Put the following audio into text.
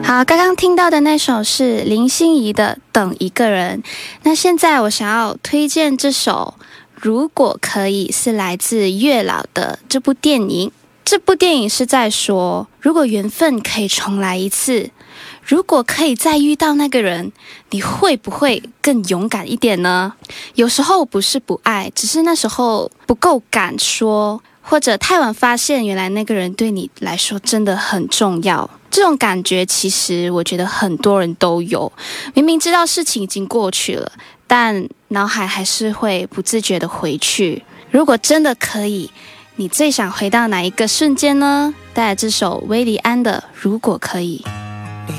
好，刚刚听到的那首是林心怡的《等一个人》。那现在我想要推荐这首《如果可以》，是来自月老的这部电影。这部电影是在说，如果缘分可以重来一次，如果可以再遇到那个人，你会不会更勇敢一点呢？有时候不是不爱，只是那时候不够敢说，或者太晚发现原来那个人对你来说真的很重要。这种感觉其实我觉得很多人都有，明明知道事情已经过去了，但脑海还是会不自觉的回去。如果真的可以，你最想回到哪一个瞬间呢？带来这首薇莉安的《如果可以》。